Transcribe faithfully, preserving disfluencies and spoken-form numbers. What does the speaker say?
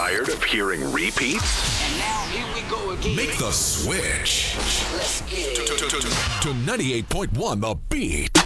Tired of hearing repeats? And now here we go again. Make the switch Let's get to, to, to, to ninety-eight point one The Beat.